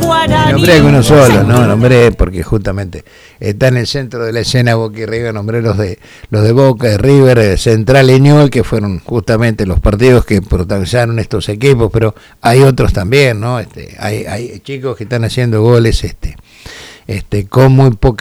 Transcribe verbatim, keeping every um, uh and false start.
Guaraní. Nombré uno solo, no, nombré porque justamente está en el centro de la escena Boca y River, nombré los de los de Boca, de River, Central y Newell's, que fueron justamente los partidos que protagonizaron estos equipos, pero hay otros también, ¿no? Este, hay, hay chicos que están haciendo goles este, este, con muy poca